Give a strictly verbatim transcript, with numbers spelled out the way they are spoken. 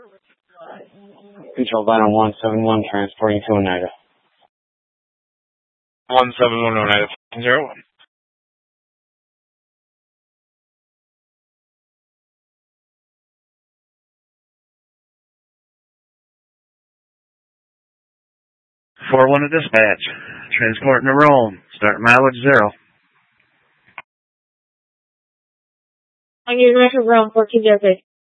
Control Vinyl one seven one, transporting to Oneida. one seven one Oneida, zero one. four one to dispatch. Transporting to Rome. Start mileage zero. I'm getting ready for Rome, fourteen Desert.